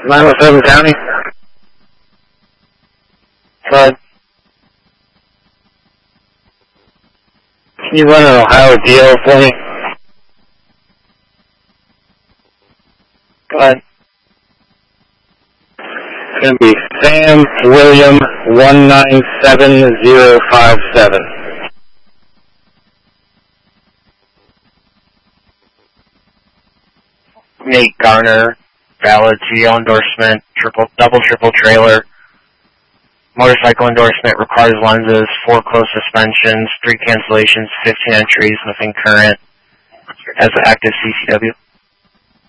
907 County. Flood. Can you run an Ohio deal for me? Go ahead. It's going to be Sam William 197057. Nate Garner, valid GL endorsement, double triple trailer. Motorcycle endorsement requires lenses, 4 closed suspensions, 3 cancellations, 15 entries, nothing current. Has an active CCW.